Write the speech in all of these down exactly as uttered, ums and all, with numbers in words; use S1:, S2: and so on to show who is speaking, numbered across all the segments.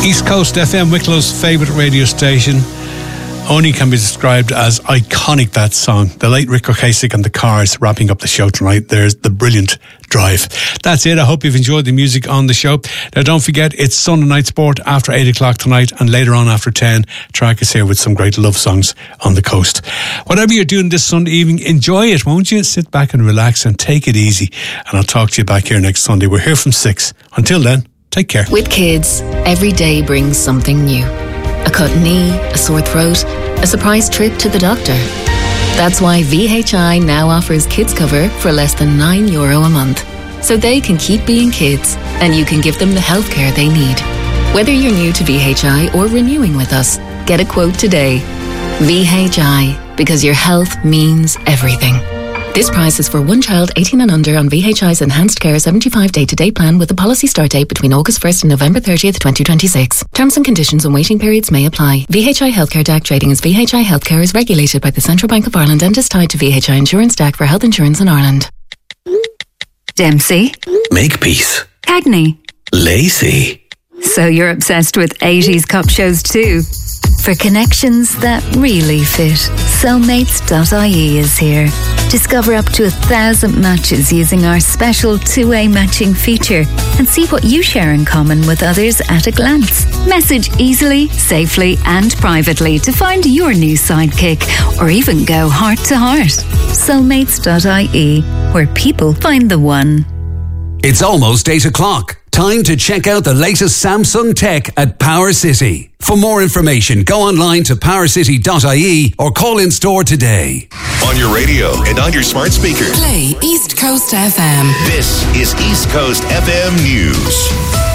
S1: East Coast F M, Wicklow's favourite radio station. Only can be described as iconic, that song. The late Rick Ocasek and the Cars wrapping up the show tonight. There's the brilliant Drive. That's it. I hope you've enjoyed the music on the show. Now don't forget, it's Sunday Night Sport after eight o'clock tonight, and later on after ten, Track is here with some great love songs on the coast. Whatever you're doing this Sunday evening, enjoy it, won't you? Sit back and relax and take it easy. And I'll talk to you back here next Sunday. We're here from six. Until then, take care.
S2: With kids, every day brings something new. A cut knee, a sore throat, a surprise trip to the doctor. That's why V H I now offers kids cover for less than nine euro a month. So they can keep being kids and you can give them the healthcare they need. Whether you're new to V H I or renewing with us, get a quote today. V H I, because your health means everything. This price is for one child eighteen and under on V H I's Enhanced Care seventy-five day-to-day plan with a policy start date between August first and November thirtieth, twenty twenty-six. Terms and conditions and waiting periods may apply. V H I Healthcare D A C trading as V H I Healthcare is regulated by the Central Bank of Ireland and is tied to V H I Insurance D A C for health insurance in Ireland.
S3: Dempsey.
S4: Makepeace.
S3: Cagney.
S4: Lacey.
S3: So you're obsessed with eighties cop shows too? For connections that really fit, soulmates dot I E is here. Discover up to a thousand matches using our special two-way matching feature and see what you share in common with others at a glance. Message easily, safely and privately to find your new sidekick or even go heart to heart. soulmates dot I E, where people find the one.
S4: It's almost eight o'clock. Time to check out the latest Samsung tech at Power City. For more information, go online to power city dot I E or call in store today.
S5: On your radio and on your smart speaker.
S6: Play East Coast F M.
S5: This is East Coast F M News.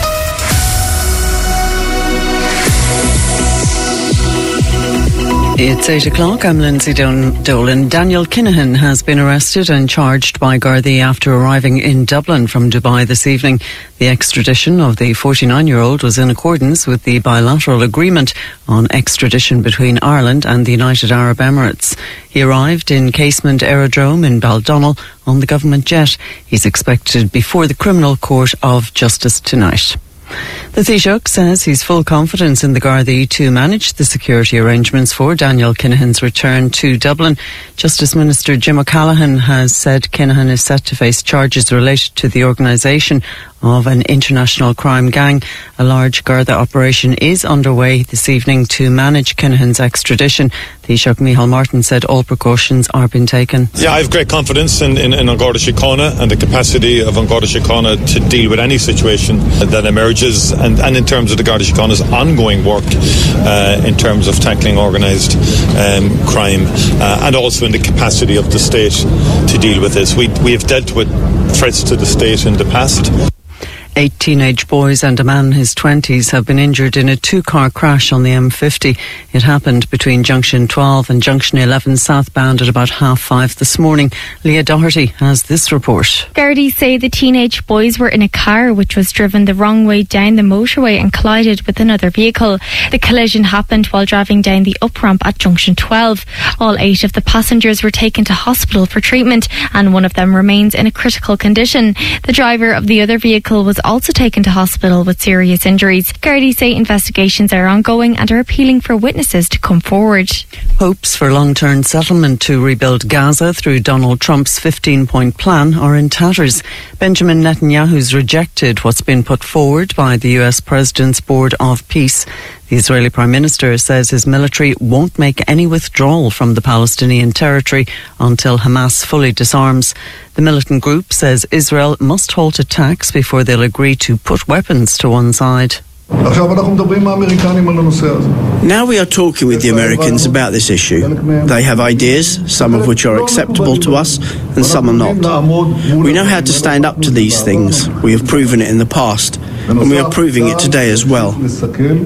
S7: It's eight o'clock. I'm Lindsay Dolan. Daniel Kinahan has been arrested and charged by Gardaí after arriving in Dublin from Dubai this evening. The extradition of the forty-nine-year-old was in accordance with the bilateral agreement on extradition between Ireland and the United Arab Emirates. He arrived in Casement Aerodrome in Baldonnel on the government jet. He's expected before the Criminal Court of Justice tonight. The Taoiseach says he's full confidence in the Gardaí to manage the security arrangements for Daniel Kinahan's return to Dublin. Justice Minister Jim O'Callaghan has said Kinahan is set to face charges related to the organisation of an international crime gang. A large Garda operation is underway this evening to manage Kinahan's extradition. Taoiseach Micheál Martin said all precautions are being taken.
S8: Yeah, I have great confidence in, in, in An Garda Síochána and the capacity of An Garda Síochána to deal with any situation that emerges, and, and in terms of the Garda Síochána's ongoing work uh, in terms of tackling organised um, crime uh, and also in the capacity of the state to deal with this. We, we have dealt with threats to the state in the past.
S7: Eight teenage boys and a man in his twenties have been injured in a two-car crash on the M fifty. It happened between Junction twelve and Junction eleven southbound at about half five this morning. Leah Doherty has this report.
S9: Gardaí say the teenage boys were in a car which was driven the wrong way down the motorway and collided with another vehicle. The collision happened while driving down the up-ramp at Junction twelve. All eight of the passengers were taken to hospital for treatment and one of them remains in a critical condition. The driver of the other vehicle was also taken to hospital with serious injuries. Gardaí say investigations are ongoing and are appealing for witnesses to come forward.
S7: Hopes for long-term settlement to rebuild Gaza through Donald Trump's fifteen-point plan are in tatters. Benjamin Netanyahu's rejected what's been put forward by the U S President's Board of Peace. The Israeli Prime Minister says his military won't make any withdrawal from the Palestinian territory until Hamas fully disarms. The militant group says Israel must halt attacks before they'll agree to put weapons to one side.
S10: Now we are talking with the Americans about this issue. They have ideas, some of which are acceptable to us and some are not. We know how to stand up to these things. We have proven it in the past and we are proving it today as well.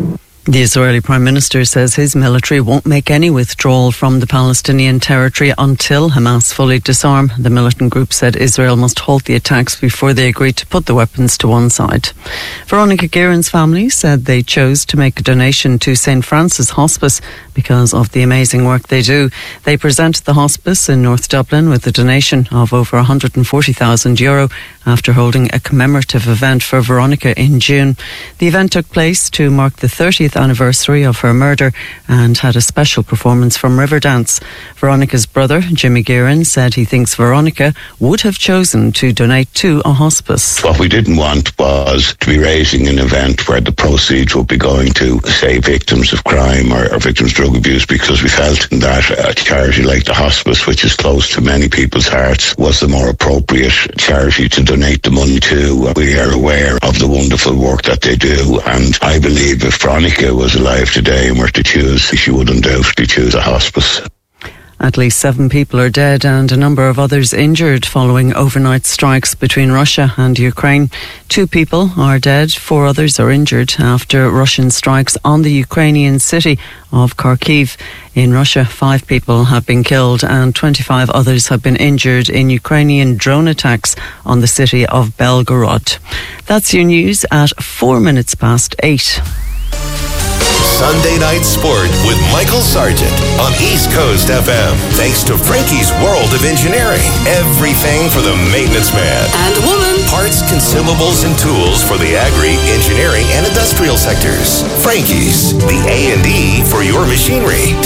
S7: The Israeli Prime Minister says his military won't make any withdrawal from the Palestinian territory until Hamas fully disarm. The militant group said Israel must halt the attacks before they agree to put the weapons to one side. Veronica Guerin's family said they chose to make a donation to Saint Francis Hospice because of the amazing work they do. They presented the hospice in North Dublin with a donation of over one hundred forty thousand euro after holding a commemorative event for Veronica in June. The event took place to mark the thirtieth anniversary of her murder and had a special performance from Riverdance. Veronica's brother, Jimmy Guerin, said he thinks Veronica would have chosen to donate to a hospice.
S11: What we didn't want was to be raising an event where the proceeds would be going to, say, victims of crime or, or victims of drug abuse, because we felt that a charity like the hospice, which is close to many people's hearts, was the more appropriate charity to donate the money to. We are aware of the wonderful work that they do, and I believe if Veronica was alive today and were to choose, she would undoubtedly choose a hospice.
S7: At least seven people are dead and a number of others injured following overnight strikes between Russia and Ukraine. Two people are dead, four others are injured after Russian strikes on the Ukrainian city of Kharkiv. In Russia, five people have been killed and twenty-five others have been injured in Ukrainian drone attacks on the city of Belgorod. That's your news at four minutes past eight.
S5: Sunday Night Sport with Michael Sargent on East Coast F M. Thanks to Frankie's World of Engineering. Everything for the maintenance man.
S6: And woman.
S5: Parts, consumables, and tools for the agri, engineering, and industrial sectors. Frankie's, the A and E for your machinery.